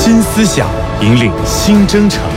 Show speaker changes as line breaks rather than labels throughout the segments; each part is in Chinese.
新思想引领新征程。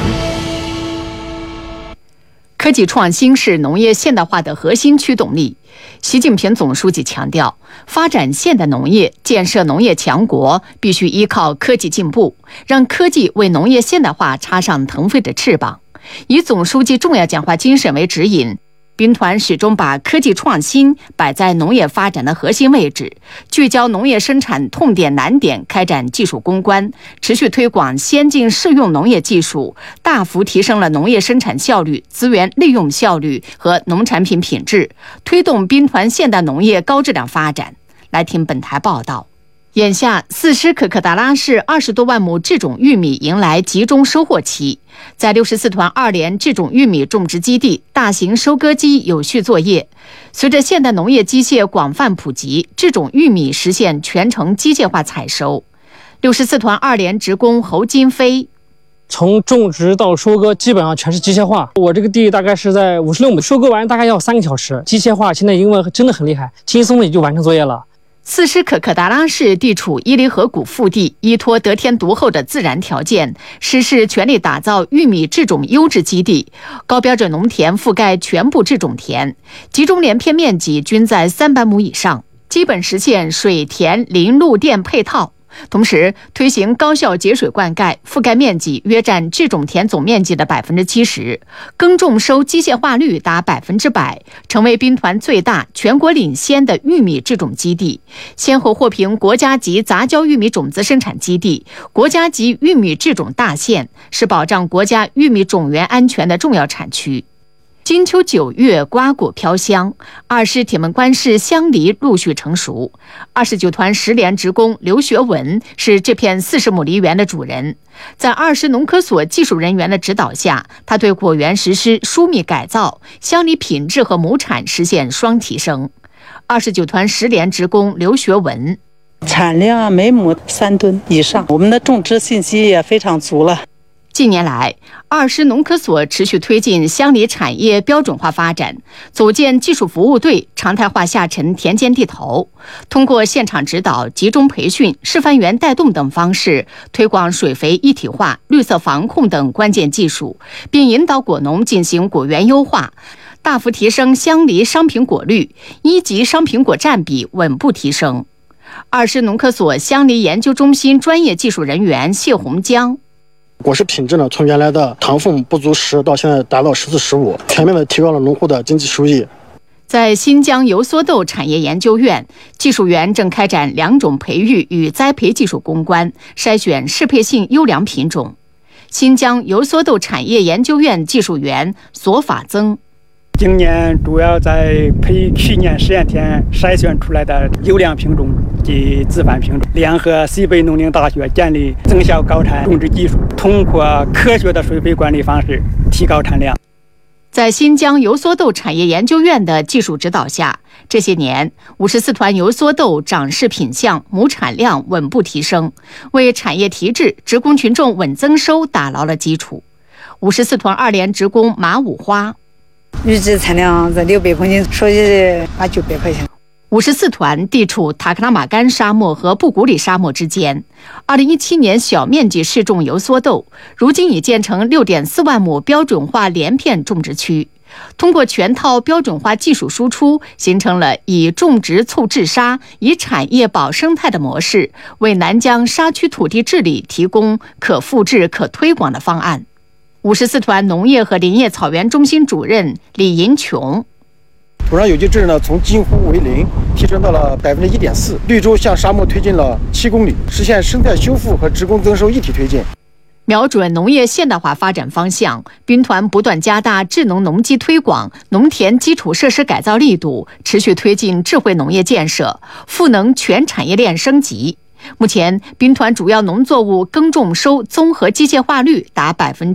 科技创新是农业现代化的核心驱动力。习近平总书记强调，发展现代农业、建设农业强国必须依靠科技进步，让科技为农业现代化插上腾飞的翅膀。以总书记重要讲话精神为指引，兵团始终把科技创新摆在农业发展的核心位置，聚焦农业生产痛点难点，开展技术攻关，持续推广先进适用农业技术，大幅提升了农业生产效率、资源利用效率和农产品品质，推动兵团现代农业高质量发展。来听本台报道。眼下，四师可可达拉市20多万亩制种玉米迎来集中收获期。在64团2连制种玉米种植基地，大型收割机有序作业。随着现代农业机械广泛普及，制种玉米实现全程机械化采收。64团2连职工侯金飞。
从种植到收割基本上全是机械化，我这个地大概是在56亩，收割完大概要3个小时。机械化现在因为真的很厉害，轻松的就完成作业了。
四师可可达拉市地处伊犁河谷腹地，依托得天独厚的自然条件，市市全力打造玉米制种优质基地，高标准农田覆盖全部制种田，集中连片面积均在300亩以上，基本实现水田林路电配套。同时推行高效节水灌溉，覆盖面积约占制种田总面积的70%，耕种收机械化率达100%，成为兵团最大、全国领先的玉米制种基地，先后获评国家级杂交玉米种子生产基地、国家级玉米制种大县，是保障国家玉米种源安全的重要产区。金秋9月，瓜果飘香，二师铁门关市香梨陆续成熟。29团10连职工刘学文是这片40亩梨园的主人，在二师农科所技术人员的指导下，他对果园实施疏密改造，香梨品质和亩产实现双提升。29团10连职工刘学文，
产量每亩3吨以上，我们的种植信息也非常足了。
近年来，二师农科所持续推进香梨产业标准化发展，组建技术服务队，常态化下沉田间地头，通过现场指导、集中培训、示范员带动等方式，推广水肥一体化、绿色防控等关键技术，并引导果农进行果园优化，大幅提升香梨商品果率，1级商品果占比稳步提升。二师农科所香梨研究中心专业技术人员谢洪江，
果实品质呢，从原来的糖分不足10到现在达到14、15，全面的提高了农户的经济收益。
在新疆油蓑豆产业研究院，技术员正开展2种培育与栽培技术攻关，筛选适配性优良品种。新疆油蓑豆产业研究院技术员索法增，
今年主要在培去年实验田筛选出来的优良品种及自繁品种，联合西北农林大学建立增效高产种植技术，通过科学的水培管理方式提高产量。
在新疆油蓑豆产业研究院的技术指导下，这些年54团油蓑豆长势品相、亩产量稳步提升，为产业提质、职工群众稳增收打牢了基础。54团2连职工马五花，
预计产量在600公斤，收益800-900块钱。
54团地处塔克拉玛干沙漠和布谷里沙漠之间。2017年小面积试种油蓑豆，如今已建成6.4万亩标准化连片种植区。通过全套标准化技术输出，形成了以种植促治沙、以产业保生态的模式，为南疆沙区土地治理提供可复制、可推广的方案。54团农业和林业草原中心主任李银琼，
土壤有机质呢，从近乎为0提升到了1.4%，绿洲向沙漠推进了7公里，实现生态修复和职工增收一体推进。
瞄准农业现代化发展方向，兵团不断加大智能农机推广、农田基础设施改造力度，持续推进智慧农业建设，赋能全产业链升级。目前，兵团主要农作物耕种收综合机械化率达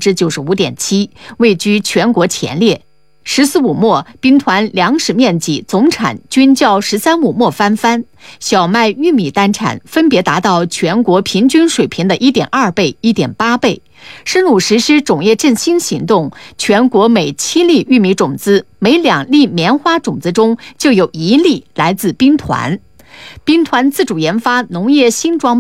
95.7%，位居全国前列。14五末，兵团粮食面积总产均较13五末翻番，小麦、玉米单产分别达到全国平均水平的1.2倍、1.8倍。深入实施种业振兴行动，全国每7粒玉米种子、每2粒棉花种子中就有1粒来自兵团。兵团自主研发农业新装